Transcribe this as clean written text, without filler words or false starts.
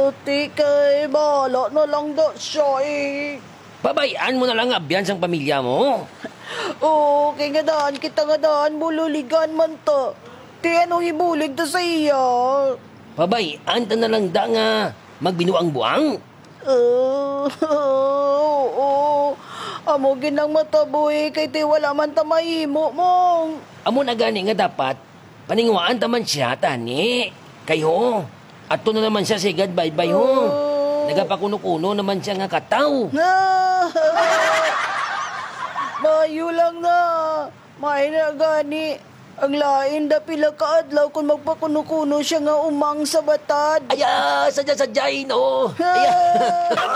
Ti kay bahala na lang da siya eh. Pabayaan mo na lang abyan sang pamilya mo. Oo, kay nga daan kita nga daan bululigan man ta. Ti anong ibulig ta sa iya? Pabayaan ta na lang da nga magbinuang buang. Oo. Amo ginang mataboy kay ti wala man ta mahimo mong. Amo na gani nga dapat paningwaan taman siya tani. Kayo. Ato na naman siya sigad bye-bye ho. Nagapakuno-kuno naman siya nga kataw. Mayo lang na. May na gani. Ang lain da pila ka adlaw kung magpakuno-kuno siya nga umang sa batad. Aya, sadya-sadyain oh. Aya.